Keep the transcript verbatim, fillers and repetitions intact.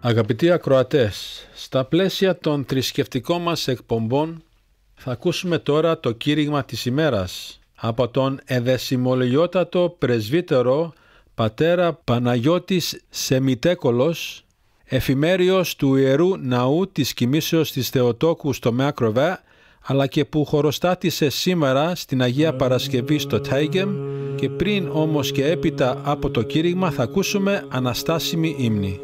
Αγαπητοί ακροατές, στα πλαίσια των θρησκευτικών μας εκπομπών θα ακούσουμε τώρα το κήρυγμα της ημέρας από τον ευαισθημολογιότατο πρεσβύτερο πατέρα Παναγιώτης Σεμιτέκολος, εφημέριος του Ιερού Ναού της Κοιμήσεως της Θεοτόκου στο Μέακροβέ, αλλά και που χωροστάτησε σήμερα στην Αγία Παρασκευή στο Τάιγεμ, και πριν όμως και έπειτα από το κήρυγμα θα ακούσουμε αναστάσιμη ύμνη.